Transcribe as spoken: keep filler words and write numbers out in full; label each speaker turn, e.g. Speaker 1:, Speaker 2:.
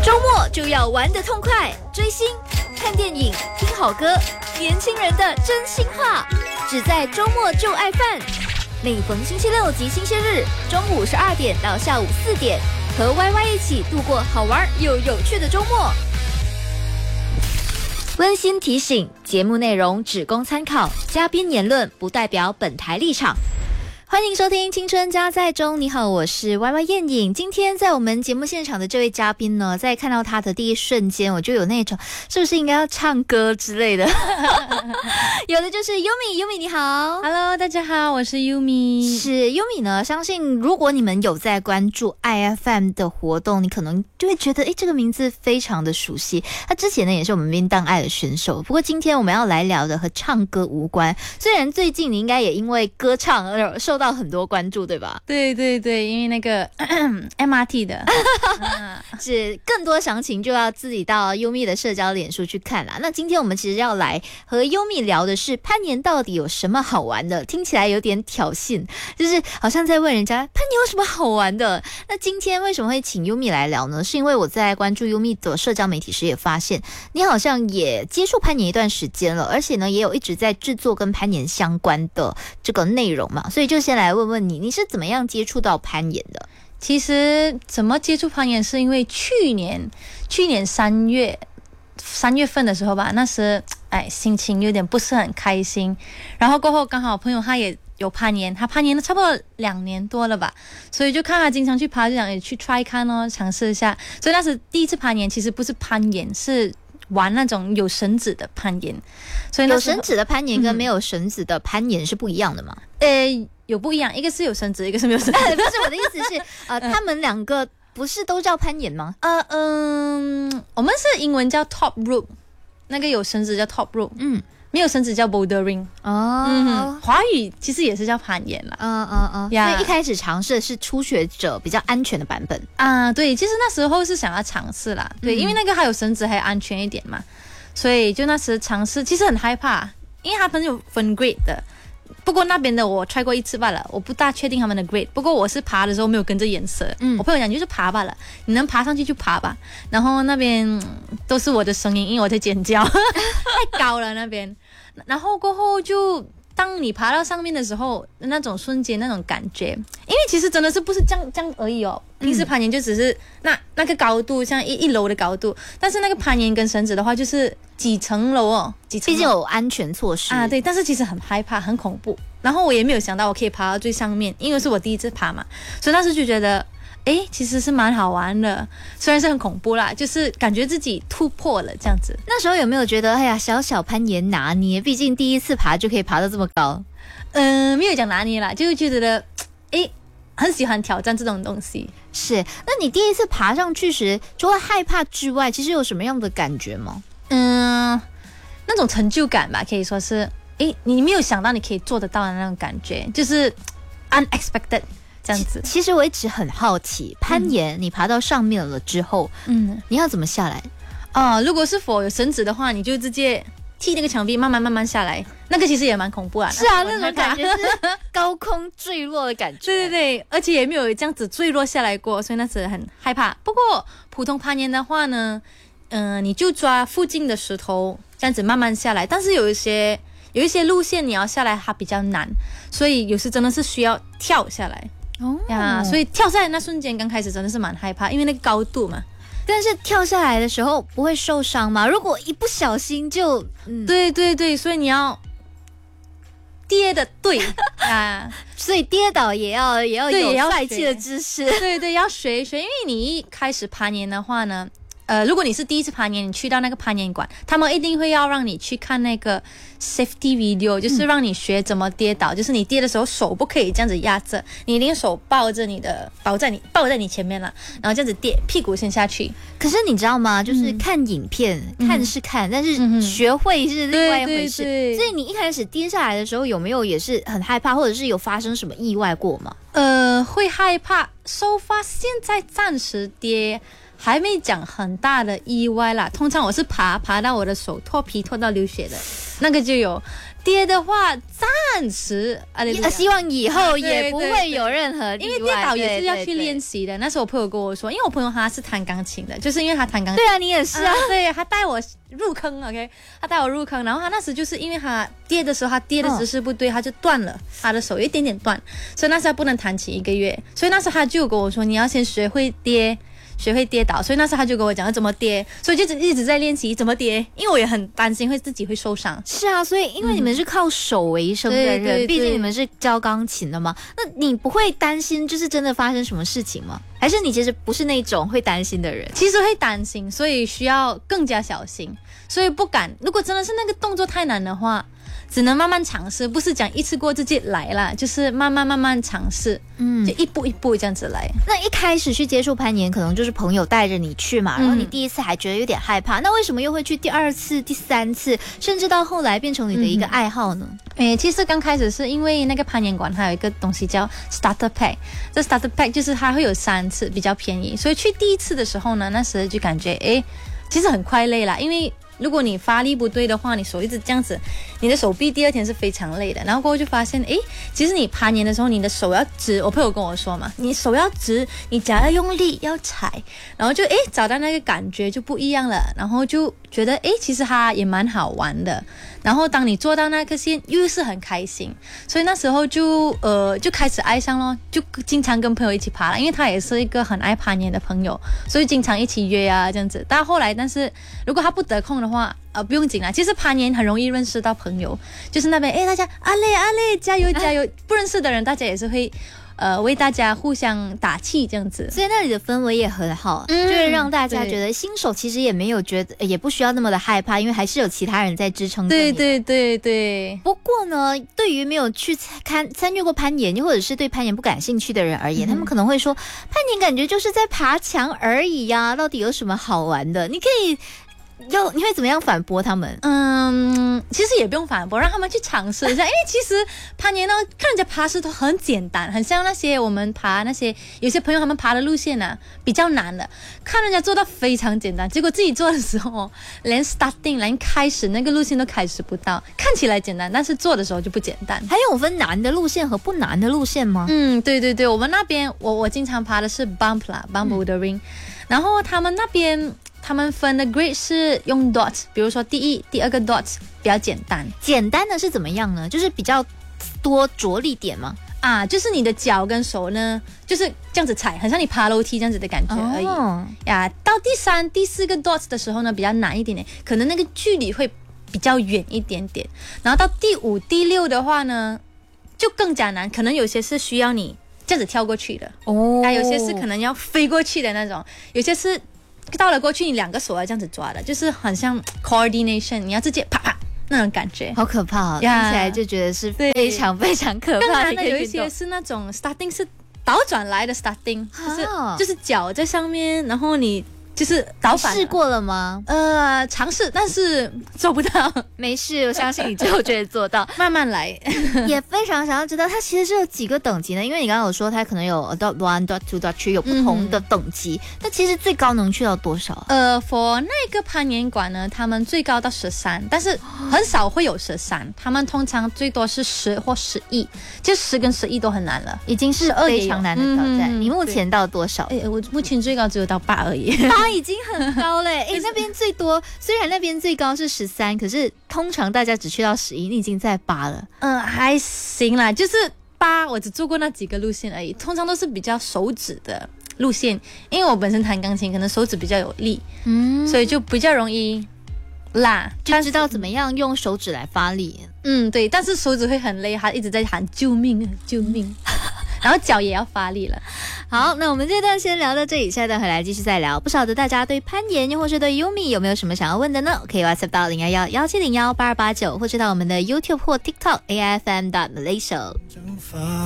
Speaker 1: 周末就要玩得痛快，追星、看电影、听好歌，年轻人的真心话，只在周末就爱饭。每逢星期六及星期日，中午十二点到下午四点，和 Y Y 一起度过好玩又有趣的周末。温馨提醒：节目内容只供参考，嘉宾言论不代表本台立场。欢迎收听《青春加在中》，你好，我是 Y Y 燕颖。今天在我们节目现场的这位嘉宾呢，在看到他的第一瞬间，我就有那种是不是应该要唱歌之类的。有的就是 Yumi，Yumi 你好
Speaker 2: ，Hello， 大家好，我是 Yumi。
Speaker 1: 是 Yumi 呢，相信如果你们有在关注 I F M 的活动，你可能就会觉得，哎，这个名字非常的熟悉。他之前呢也是我们冰当爱的选手，不过今天我们要来聊的和唱歌无关。虽然最近你应该也因为歌唱而受到很多关注，对吧？
Speaker 2: 对对对，因为那个咳咳 M R T 的，
Speaker 1: 是更多详情就要自己到 Yumi 的社交脸书去看啦。那今天我们其实要来和 Yumi 聊的是攀岩到底有什么好玩的？听起来有点挑衅，就是好像在问人家攀岩有什么好玩的。那今天为什么会请 Yumi 来聊呢？是因为我在关注 Yumi 的社交媒体时也发现，你好像也接触攀岩一段时间了，而且呢也有一直在制作跟攀岩相关的这个内容嘛，所以就先来问问你，你是怎么样接触到攀岩的？
Speaker 2: 其实怎么接触攀岩是因为去年去年三月三月份的时候吧，那时哎心情有点不是很开心，然后过后刚好朋友他也有攀岩，他攀岩了差不多两年多了吧，所以就看他经常去爬，就想也去 try 看哦，尝试一下。所以那时第一次攀岩其实不是攀岩，是玩那种有绳子的攀岩。所以那
Speaker 1: 有绳子的攀岩跟没有绳子的攀岩是不一样的吗？
Speaker 2: 嗯、呃有不一样，一个是有绳子，一个是没有绳子。
Speaker 1: 不是，我的意思是，呃，他们两个不是都叫攀岩吗？
Speaker 2: 呃嗯，我们是英文叫 top rope， 那个有绳子叫 top rope， 嗯，没有绳子叫 bouldering。
Speaker 1: 哦，
Speaker 2: 嗯，华语其实也是叫攀岩啦。
Speaker 1: 嗯嗯嗯，所以一开始尝试的是初学者比较安全的版本
Speaker 2: 啊。对，其实那时候是想要尝试啦，对，嗯、因为那个还有绳子，还安全一点嘛，所以就那时尝试，其实很害怕，因为他们有分 grade 的。不过那边的我 try 过一次罢了，我不大确定他们的 grade。不过我是爬的时候没有跟着颜色，嗯，我朋友讲你就是爬罢了，你能爬上去就爬吧。然后那边、嗯、都是我的声音，因为我在尖叫，太高了那边。然后过后就当你爬到上面的时候，那种瞬间那种感觉，因为其实真的是不是这样这样而已哦。平时攀岩就只是那那个高度，像一一楼的高度，但是那个攀岩跟绳子的话，就是几层楼哦，几层楼，
Speaker 1: 毕竟有安全措施
Speaker 2: 啊。对，但是其实很害怕，很恐怖。然后我也没有想到我可以爬到最上面，因为是我第一次爬嘛，所以那时就觉得，哎，其实是蛮好玩的，虽然是很恐怖啦，就是感觉自己突破了这样子。
Speaker 1: 那时候有没有觉得，哎呀，小小攀岩拿捏，毕竟第一次爬就可以爬到这么高？
Speaker 2: 嗯、呃，没有讲拿捏啦，就觉得，哎，很喜欢挑战这种东西。
Speaker 1: 是，那你第一次爬上去时，除了害怕之外，其实有什么样的感觉吗？
Speaker 2: 嗯，那种成就感吧，可以说是，诶，你没有想到你可以做得到的那种感觉，就是 unexpected 这样子。
Speaker 1: 其实我一直很好奇，攀岩、嗯、你爬到上面了之后，嗯，你要怎么下来？
Speaker 2: 哦，如果是否有绳子的话，你就直接踢那个墙壁，慢慢慢慢下来，那个其实也蛮恐怖啊。
Speaker 1: 是啊，那种感觉是高空坠落的感觉。
Speaker 2: 对对对，而且也没有这样子坠落下来过，所以那时很害怕。不过普通攀岩的话呢，嗯、呃，你就抓附近的石头，这样子慢慢下来。但是有一些有一些路线你要下来它比较难，所以有时真的是需要跳下来。哦呀，所以跳下来那瞬间刚开始真的是蛮害怕，因为那个高度嘛。
Speaker 1: 但是跳下来的时候不会受伤吗？如果一不小心就……
Speaker 2: 嗯，对对对，所以你要跌的对啊，
Speaker 1: 所以跌倒也要也要有帅气的姿势。
Speaker 2: 对对，要学一学，因为你一开始攀岩的话呢，呃，如果你是第一次攀岩，你去到那个攀岩馆，他们一定会要让你去看那个 safety video， 就是让你学怎么跌倒，嗯、就是你跌的时候手不可以这样子压着，你一定手抱着你的，抱在你抱在你前面了，然后这样子跌，屁股先下去。
Speaker 1: 可是你知道吗？就是看影片，嗯、看是看，但是学会是另外一回事。对对对，所以你一开始跌下来的时候，有没有也是很害怕，或者是有发生什么意外过吗？
Speaker 2: 呃，会害怕。so far 现在暂时跌。还没讲很大的意外啦，通常我是爬爬到我的手脱皮脱到流血的，那个就有跌的话，暂时啊，
Speaker 1: 希望以后
Speaker 2: 对
Speaker 1: 也不会有任何
Speaker 2: 因为跌倒也是要去练习的。那时候我朋友跟我说，因为我朋友他是弹钢琴的，就是因为他弹钢琴。
Speaker 1: 对啊，你也是啊。
Speaker 2: 啊对，他带我入坑 ，OK， 他带我入坑，然后他那时就是因为他跌的时候，他跌的姿势不对，嗯、他就断了他的手，有一点点断，所以那时候他不能弹琴一个月。所以那时候他就跟我说，你要先学会跌。学会跌倒，所以那时候他就跟我讲要怎么跌，所以就一直在练习怎么跌，因为我也很担心会自己会受伤。
Speaker 1: 是啊，所以因为你们是靠手为生的人，毕竟你们是教钢琴的嘛，那你不会担心就是真的发生什么事情吗？还是你其实不是那种会担心的人？
Speaker 2: 其实会担心，所以需要更加小心，所以不敢。如果真的是那个动作太难的话，只能慢慢尝试，不是讲一次过自己来啦，就是慢慢慢慢尝试，嗯，就一步一步这样子来。
Speaker 1: 那一开始去接触攀岩，可能就是朋友带着你去嘛，然后你第一次还觉得有点害怕，嗯、那为什么又会去第二次、第三次，甚至到后来变成你的一个爱好呢？
Speaker 2: 诶、嗯，其实刚开始是因为那个攀岩馆它有一个东西叫 Starter Pack， 这 Starter Pack 就是它会有三次比较便宜，所以去第一次的时候呢，那时就感觉诶，其实很快累啦，因为如果你发力不对的话，你手一直这样子，你的手臂第二天是非常累的。然后过后就发现，诶，其实你攀岩的时候，你的手要直。我朋友跟我说嘛，你手要直，你脚要用力，要踩，然后就诶找到那个感觉就不一样了。然后就觉得诶，其实它也蛮好玩的。然后当你做到那个线，又是很开心，所以那时候就呃就开始爱上咯，就经常跟朋友一起爬了，因为他也是一个很爱攀岩的朋友，所以经常一起约啊这样子。但后来，但是如果他不得空的话，呃不用紧啦。其实攀岩很容易认识到朋友，就是那边诶大家阿累阿累加油加油，不认识的人大家也是会。呃，为大家互相打气这样子，
Speaker 1: 所以那里的氛围也很好，嗯、就是让大家觉得新手其实也没有觉得，也不需要那么的害怕，因为还是有其他人在支撑着你。
Speaker 2: 对对对对。
Speaker 1: 不过呢，对于没有去参参与过攀岩，或者是对攀岩不感兴趣的人而言，嗯、他们可能会说，攀岩感觉就是在爬墙而已呀、啊，到底有什么好玩的？你可以。要你会怎么样反驳他们？
Speaker 2: 嗯，其实也不用反驳，让他们去尝试一下。因为其实攀岩呢，看人家爬石头很简单，很像那些我们爬那些有些朋友他们爬的路线啊，比较难的，看人家做到非常简单，结果自己做的时候，连 starting 连开始那个路线都开始不到，看起来简单，但是做的时候就不简单。
Speaker 1: 还有分难的路线和不难的路线吗？
Speaker 2: 嗯，对对对，我们那边我我经常爬的是 bump 啦 ，bump bouldering，、嗯、然后他们那边。他们分的 grade 是用 dot， 比如说第一、第二个 dot 比较简单。
Speaker 1: 简单的是怎么样呢？就是比较多着力点吗？
Speaker 2: 啊，就是你的脚跟手呢，就是这样子踩，很像你爬楼梯这样子的感觉而已。哦、呀，到第三、第四个 dot 的时候呢，比较难一点点，可能那个距离会比较远一点点。然后到第五、第六的话呢，就更加难，可能有些是需要你这样子跳过去的。哦，啊，有些是可能要飞过去的那种，有些是。到了过去，你两个手要这样子抓的，就是很像 coordination， 你要直接啪啪那种感觉，
Speaker 1: 好可怕哦！听起来就觉得是非常非常可怕的一个运动。更难的
Speaker 2: 有一些是那种 starting 是倒转来的 starting， 就是就是脚在上面，然后你。就是倒反
Speaker 1: 试过了吗？
Speaker 2: 呃，尝试，但是做不到。
Speaker 1: 没事，我相信你最后就会做到。
Speaker 2: 慢慢来。
Speaker 1: 也非常想要知道，它其实是有几个等级呢？因为你刚刚有说它可能有 dot one、dot two、dot three 有不同的等级，那、嗯、其实最高能去到多少？
Speaker 2: 呃 ，for 那个攀岩馆呢，他们最高到十三，但是很少会有十三，他们通常最多是十或十一，就十跟十一都很难了，
Speaker 1: 已经是非常难的挑战。嗯、你目前到多少？
Speaker 2: 哎，我目前最高只有到八而已。
Speaker 1: 已经很高嘞，哎，那边最多，虽然那边最高是十三，可是通常大家只去到十一，你已经在八了。
Speaker 2: 嗯，还行啦，就是八，我只做过那几个路线而已，通常都是比较手指的路线，因为我本身弹钢琴，可能手指比较有力，嗯，所以就比较容易拉，
Speaker 1: 就知道怎么样用手指来发力。
Speaker 2: 嗯，对，但是手指会很累，他一直在喊救命，救命。然后脚也要发力了。
Speaker 1: 好，那我们这段先聊到这里，下段回来继续再聊。不晓得大家对攀岩又或是对 Yumi 有没有什么想要问的呢？可以 WhatsApp 到零二幺幺七零幺八二八九，或者到我们的 YouTube 或 TikTok A I F M dot Malaysia。